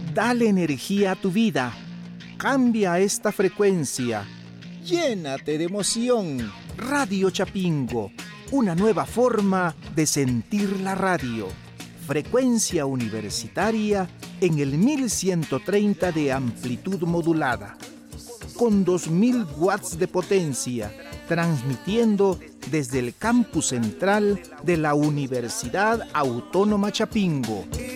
Dale energía a tu vida. Cambia esta frecuencia. Llénate de emoción. Radio Chapingo, una nueva forma de sentir la radio. Frecuencia universitaria en el 1130 de amplitud modulada. Con 2000 watts de potencia, transmitiendo desde el campus central de la Universidad Autónoma Chapingo.